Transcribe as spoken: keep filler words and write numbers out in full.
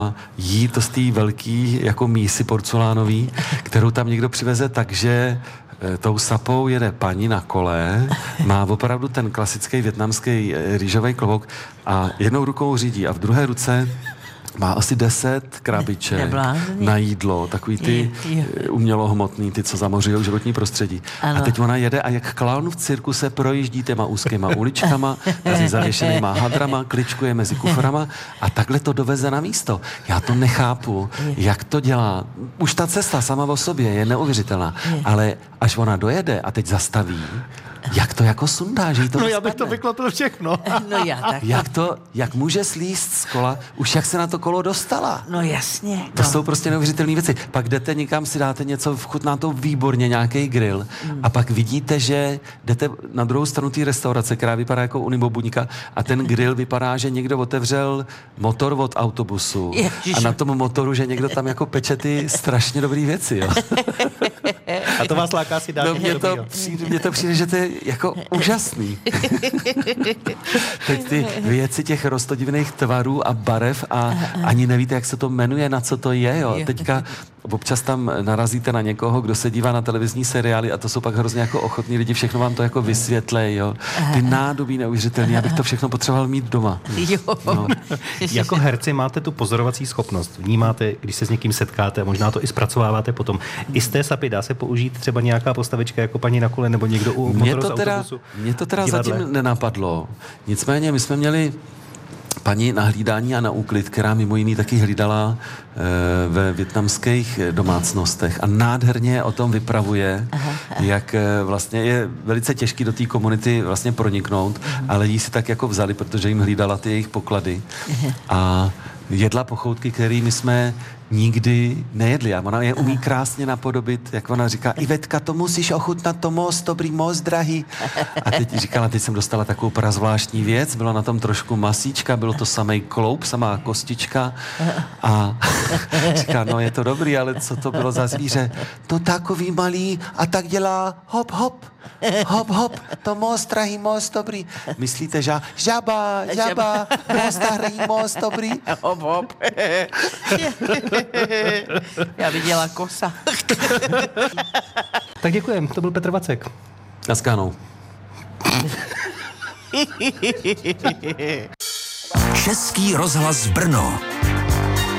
jí to z té velký jako mísy porcelánový, kterou tam někdo přiveze, takže tou sapou jede paní na kole, má opravdu ten klasický vietnamský rýžový klobouk a jednou rukou řídí a v druhé ruce má asi deset krabiček na jídlo, takový ty umělohmotný, ty, co zamořují životní prostředí. Ano. A teď ona jede a jak klaun v cirkuse projíždí těma úzkýma uličkama, mezi zavěšenýma hadrama, kličkuje mezi kuframa a takhle to doveze na místo. Já to nechápu, jak to dělá. Už ta cesta sama o sobě je neuvěřitelná, ale až ona dojede a teď zastaví, jak to jako sundá, že jí to No nespadne. já bych to vyklopil všechno. No já tak. Jak to, jak může slízt z kola, už jak se na to kolo dostala. No jasně. To no. jsou prostě neuvěřitelné věci. Pak jdete někam, si dáte něco, vchutná to výborně, nějaký grill mm. a pak vidíte, že jdete na druhou stranu té restaurace, která vypadá jako Unibobuňka a ten grill vypadá, že někdo otevřel motor od autobusu Ježiš. a na tom motoru, že někdo tam jako peče ty strašně dobrý věci, jo. A to vás láká si dát. No, mně to přijde, mně to přijde, že to je jako úžasný. Teď ty věci těch roztodivných tvarů a barev a ani nevíte, jak se to jmenuje, na co to je, jo. Teďka občas tam narazíte na někoho, kdo se dívá na televizní seriály a to jsou pak hrozně jako ochotní lidi, všechno vám to jako vysvětlej, jo. Ty nádobí neuvěřitelný, abych to všechno potřeboval mít doma. Jo. No. Jako herci máte tu pozorovací schopnost. Vnímáte, když se s někým setkáte, možná to i zpracováváte potom. I z té sapy dá se použít třeba nějaká postavička jako paní na kole nebo někdo u Mě motoru to z teda, autobusu? mě to teda divadle? zatím nenapadlo. Nicméně my jsme měli paní na hlídání a na úklid, která mimo jiný taky hlídala e, ve vietnamských domácnostech a nádherně o tom vypravuje, aha, aha. jak e, vlastně je velice těžký do té komunity vlastně proniknout, aha. ale jí si tak jako vzali, protože jim hlídala ty jejich poklady a jedla pochoutky, kterými jsme nikdy nejedli. A ona je umí krásně napodobit, jak ona říká, Ivetka, to musíš ochutnat, to moc dobrý, moc drahý. A teď říkala, teď jsem dostala takovou prazvláštní věc, bylo na tom trošku masíčka, bylo to samej kloup, samá kostička a říká, no je to dobrý, ale co to bylo za zvíře? To takový malý a tak dělá hop, hop. Hop, hop, to moc drahý, moc dobrý. Myslíte, že žaba, žaba, moc drahý, moc dobrý? Hop, hop. Já viděla kosa. Tak děkujem, to byl Petr Vacek. Naskánou. Český rozhlas Brno.